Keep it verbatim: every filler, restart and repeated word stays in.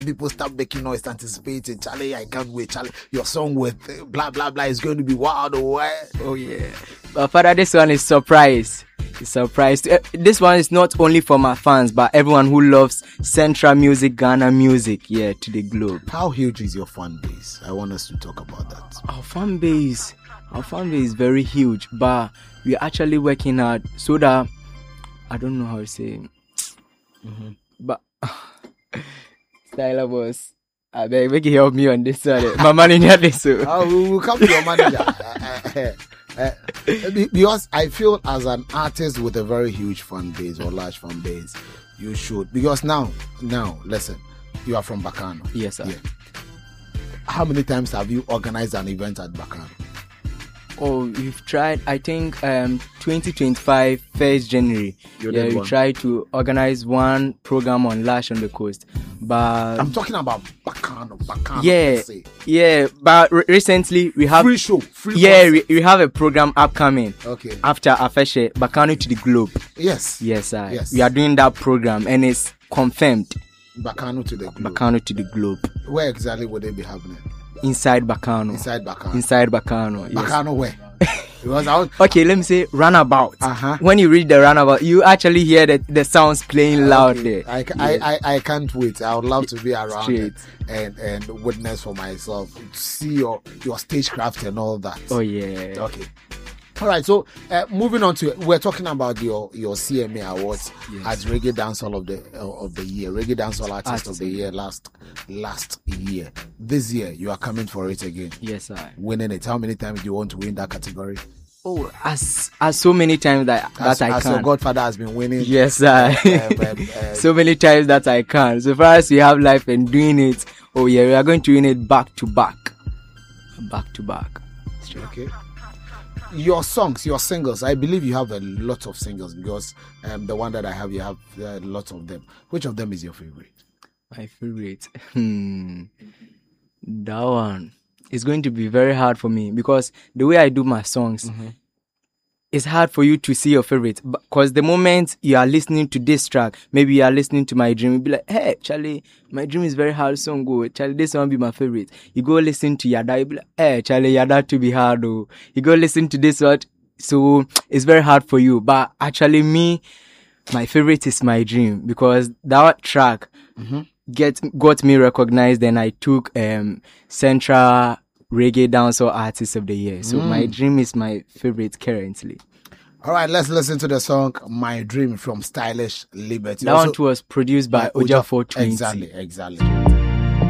people start making noise, anticipating. Charlie, I can't wait. Charlie, your song with uh, blah blah blah is going to be wild. Oh, what? Oh yeah. But Father, this one is surprise. It's surprise. Uh, this one is not only for my fans, but everyone who loves Central music, Ghana music, yeah, to the globe. How huge is your fan base? I want us to talk about that. Our fan base, our fan base is very huge, but we're actually working hard so that I don't know how to say, mm-hmm. but Styler boss, I beg, make you help me on this one. My manager, this. So. Oh, we will come to your manager. uh, uh, uh, because I feel as an artist with a very huge fan base or large fan base, you should. Because now, now, listen, you are from Bacano. Yes, sir. Yeah. How many times have you organized an event at Bacano? Oh, we've tried, I think, um, twenty twenty-five, first January. You yeah, we one. tried to organize one program on Lash on the Coast. But I'm talking about Bacano, Bacano. Yeah, yeah. But re- recently we have free show, free yeah, we, we have a program upcoming. Okay. After Afeshe, Bacano to the Globe. Yes. Yes, uh, yes. We are doing that program and it's confirmed. Bacano to the Globe. Bacano to the Globe. Where exactly would it be happening? Inside Bacano. Inside Bacano. Inside Bacano. Yes. Bacano where? Because I was... Okay, let me say roundabout. Uh-huh. When you reach the roundabout, you actually hear the, the sounds playing loud okay. there. I, yes. I, I, I can't wait. I would love to be around Straight. and, and witness for myself. See your, your stagecraft and all that. Oh, yeah. Okay. All right, so uh, moving on to, we're talking about your, your C M A awards yes. as Reggae Dancehall of the uh, of the year, Reggae Dancehall Artist, Artist of the year last last year. This year, you are coming for it again. Yes, sir. Winning it. How many times do you want to win that category? Oh, as as so many times that that as, I as can. Your Godfather has been winning. Yes, sir. Um, um, uh, so many times that I can. So far as we have life and doing it, oh yeah, we are going to win it back to back, back to back. Straight. Okay. Your songs, your singles, I believe you have a lot of singles because um, the one that I have, you have a uh, lot of them. Which of them is your favorite? My favorite? Hmm. That one is going to be very hard for me because the way I do my songs, mm-hmm. it's hard for you to see your favorite. Because the moment you are listening to this track, maybe you are listening to My Dream, you'll be like, hey, Charlie, My Dream is very hard song, go. Charlie, this one be my favorite. You go listen to Yada, you'll be like, hey, Charlie, Yada to be hard, oh. You go listen to this one, so it's very hard for you. But actually, me, my favorite is My Dream because that track mm-hmm. get got me recognized and I took um Central Reggae Dancehall Artist of the Year. So mm. My Dream is my favorite currently. All right, let's listen to the song My Dream from Stylish Liberty. That also, one was produced by Oja four twenty. Exactly, exactly.